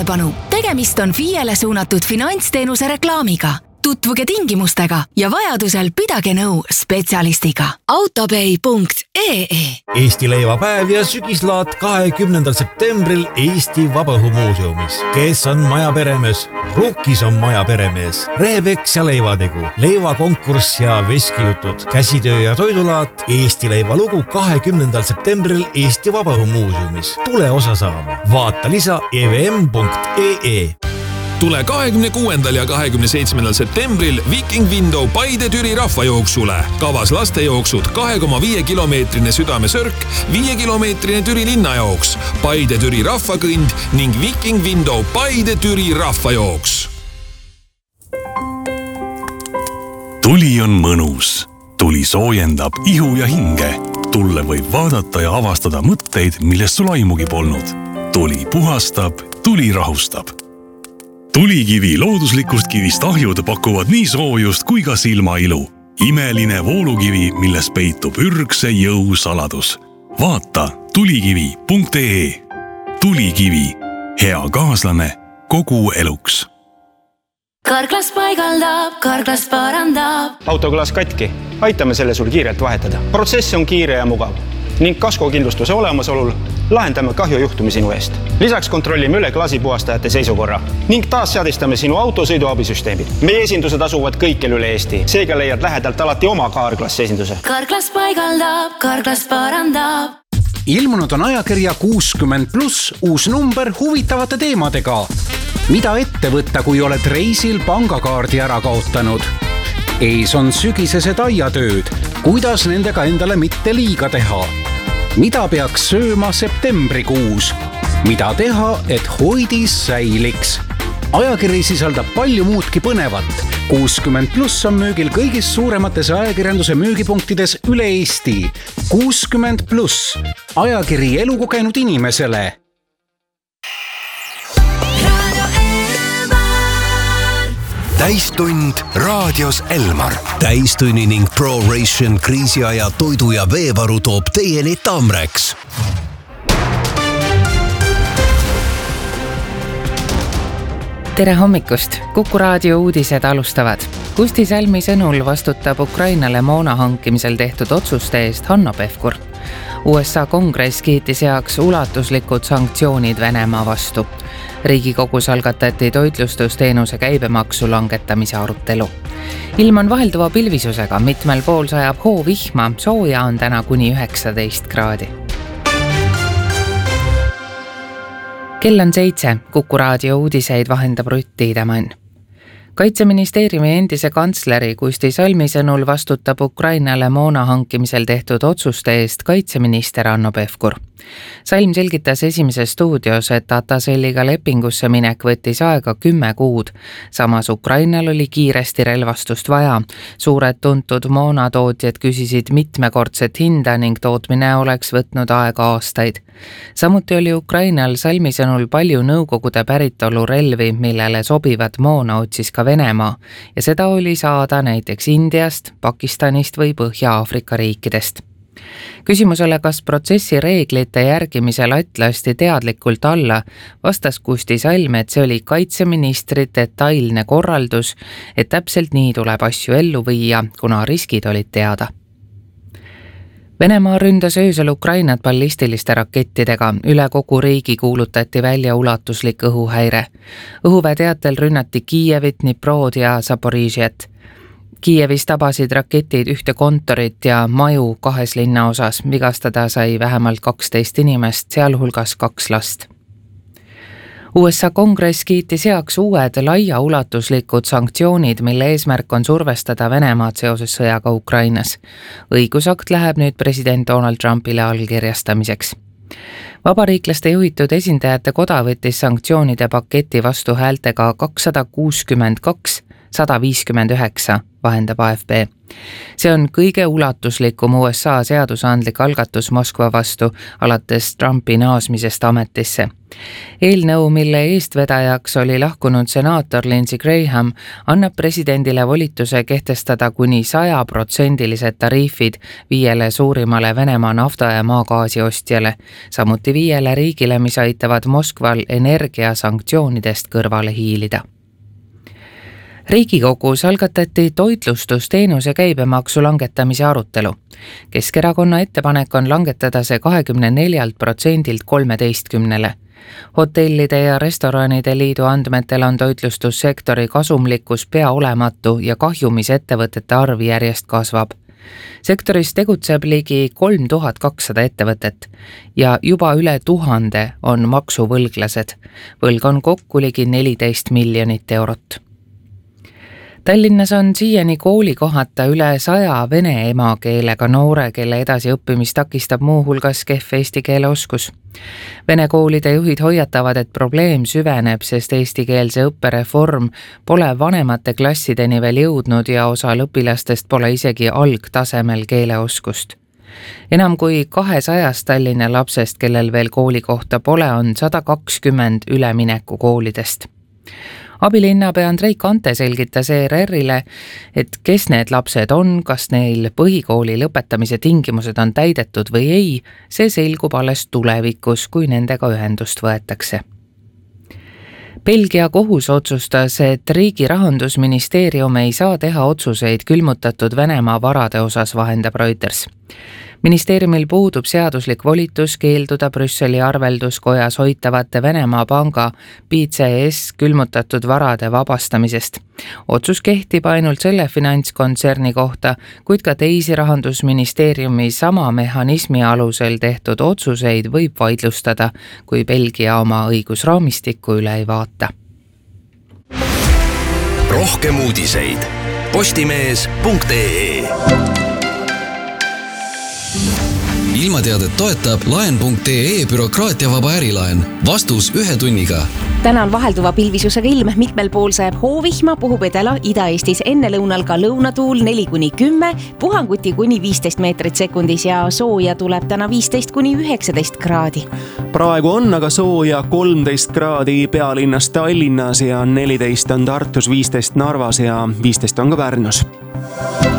tähelepanu! Tegemist on FIEle suunatud finantsteenuse reklaamiga. Tutvuge tingimustega ja vajadusel pidage nõu spetsialistiga. Autopay.ee Eesti leivapäev ja sügislaat 20. septembril Eesti Vabaõhumuuseumis. Kes on maja peremees? Rukkis on maja peremees. Reebeks ja leivategu, leivakonkurss ja veskijutud, käsitöö ja toidulaat, Eesti leivalugu 20. septembril Eesti Vabaõhumuuseumis. Tule osa saama. Vaata lisa evm.ee. Tule 26. ja 27. septembril Viking Window Paide-Türi rahvajooksule. Kavas lastejooksud 2,5 kilomeetrine Südamesörk, 5 kilomeetrine Türi linnajooks, Paide-Türi rahvakõnd ning Viking Window Paide-Türi rahvajooks. Tuli on mõnus. Tuli soojendab ihu ja hinge. Tulle võib vaadata ja avastada mõtteid, millest sul aimugi polnud. Tuli puhastab, tuli rahustab. Tulikivi looduslikust kivist ahjud pakuvad nii soojust kui ka silmailu. Imeline voolukivi, milles peitub ürgse jõu saladus. Vaata tulikivi.ee. Tulikivi. Hea kaaslane kogu eluks. Karklas paigaldab, karklas parandab. Autoklaas katki. Aitame selle sul kiirelt vahetada. Protsess on kiire ja mugav. Ning kaskokindlustuse olemasolul lahendame kahjujuhtumi sinu eest. Lisaks kontrollime üle klaasipuhastajate seisukorra ning taas seadistame sinu autosõiduabisüsteemid. Meie esindused asuvad kõikjal üle Eesti. Seega leiad lähedalt alati oma Karklas esinduse. Karklas paigaldab, karklas parandab. Ilmunud on ajakirja 60+, uus number huvitavate teemadega. Mida ette võtta, kui oled reisil pangakaardi ära kaotanud? Ees on sügisesed aiatööd. Kuidas nendega endale mitte liiga teha? Mida peaks sööma septembrikuus? Mida teha, et hoidis säiliks? Ajakiri sisaldab palju muudki põnevat. 60+ on müügil kõigis suuremates ajakirjanduse müügipunktides üle Eesti. 60+. Ajakiri elukogenud inimesele. Täistund raadios Elmar. Täistunni ning ProRation kriisiaja toidu ja veevaru toob teieni Tamreks. Tere hommikust! Kuku raadio uudised alustavad. Kusti Salmi sõnul vastutab Ukrainale moona hankimisel tehtud otsuste eest Hanno Pevkur. USA kongress kiitis heaks ulatuslikud sanktsioonid Venemaa vastu. Riigikogus algatati toitlustusteenuse käibemaksu langetamise arutelu. Ilm on vahelduva pilvisusega, mitmel pool sajab hoovihma, sooja on täna kuni 19 kraadi. Kell on 7, Kuku raadio uudiseid vahendab Rutt Tiidemann. Kaitseministeeriumi endise kantsleri Kusti Salmi sõnul vastutab Ukrainale moona hankimisel tehtud otsuste eest kaitseminister Hanno Pevkur. Salm selgitas Esimeses stuudios, et Ataselliga lepingusse minek võttis aega 10 kuud. Samas Ukrainal oli kiiresti relvastust vaja. Suured tuntud moonatootjad küsisid mitmekordset hinda ning tootmine oleks võtnud aega aastaid. Samuti oli Ukrainal Salmi sõnul palju nõukogude päritolu relvi, millele sobivad moona otsis ka Venemaa ja seda oli saada näiteks Indiast, Pakistanist või Põhja-Aafrika riikidest. Küsimusele, kas protsessi reeglite järgimise latt lasti teadlikult alla, vastas Kusti Salm, et see oli kaitseministri detailne korraldus, et täpselt nii tuleb asju ellu viia, kuna riskid olid teada. Venemaa ründas öösel Ukrainat ballistiliste rakettidega. Üle kogu riigi kuulutati välja ulatuslik õhuhäire. Õhuväe teatel rünnati Kiievit, Dniprod ja Zaporižiet. Kiievis tabasid raketid ühte kontorit ja maju 2 linna osas. Vigastada sai vähemalt 12 inimest, sealhulgas 2 last. USA kongress kiitis heaks uued laiaulatuslikud sanktsioonid, mille eesmärk on survestada Venemaad seoses sõjaga Ukrainas. Õigusakt läheb nüüd president Donald Trumpile allkirjastamiseks. Vabariiklaste juhitud esindajate koda võttis sanktsioonide paketi vastu häältega 262-159, vahendab AFP. See on kõige ulatuslikum USA seadusandlik algatus Moskva vastu alates Trumpi naasmisest ametisse. Eelnõu, mille eestvedajaks oli lahkunud senaator Lindsey Graham, annab presidendile volituse kehtestada kuni 100% tariifid 5 suurimale Venemaa nafta- ja maagaasi ostjale, samuti 5 riigile, mis aitavad Moskval energiasanktsioonidest kõrvale hiilida. Riigikogus algatati toitlustusteenuse käibemaksu langetamise arutelu. Keskerakonna ettepanek on langetada see 24%-lt 13%-le. Hotellide ja restoranide liidu andmetel on toitlustussektori kasumlikkus pea olematu ja kahjumis ettevõtete arv järjest kasvab. Sektoris tegutseb ligi 3200 ettevõtet ja juba üle 1000 on maksuvõlglased. Võlg on kokku ligi 14 miljonit eurot. Tallinnas on siiani koolikohata üle 100 vene emakeelega noore, kelle edasiõppimist takistab muu hulgas kehv eesti keele oskus. Vene koolide juhid hoiatavad, et probleem süveneb, sest eestikeelse õppereform pole vanemate klassideni veel jõudnud ja osa õpilastest pole isegi algtasemel keeleoskust. Enam kui 200 Tallinna lapsest, kellel veel koolikohta pole, on 120 üleminekukoolidest. Abilinnapea Andrei Kante selgitas ERR-ile, et kes need lapsed on, kas neil põhikooli lõpetamise tingimused on täidetud või ei, see selgub alles tulevikus, kui nendega ühendust võetakse. Belgia kohus otsustas, et riigi rahandusministeerium ei saa teha otsuseid külmutatud Venemaa varade osas, vahendab Reuters. Ministeeriumil puudub seaduslik volitus keelduda Brüsseli arvelduskojas hoitavate Venemaa panga BCS külmutatud varade vabastamisest. Otsus kehtib ainult selle finantskontserni kohta, kuid ka teisi rahandusministeeriumi sama mehhanismi alusel tehtud otsuseid võib vaidlustada, kui Belgia oma õigusraamistikku üle ei vaata. Rohkem uudiseid postimees.ee. Ilmateadet toetab laen.ee bürokraatiavaba ärilaen. Vastus 1 tunniga. Täna on vahelduva pilvisusega ilm, mitmel pool sajab hoovihma, puhub edela Ida-Eestis enne lõunal ka lõunatuul 4-10, puhanguti kuni 15 meetrit sekundis ja sooja tuleb täna 15-19 kraadi. Praegu on aga sooja 13 kraadi pealinnas Tallinnas ja 14 on Tartus, 15 Narvas ja 15 on ka Pärnus.